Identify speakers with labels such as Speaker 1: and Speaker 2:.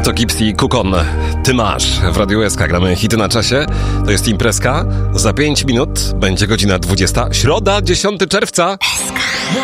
Speaker 1: To Gipsy i Kukon. Ty masz. W Radiu SK gramy hity na czasie. To jest imprezka. Za 5 minut będzie godzina 20. Środa, 10 czerwca.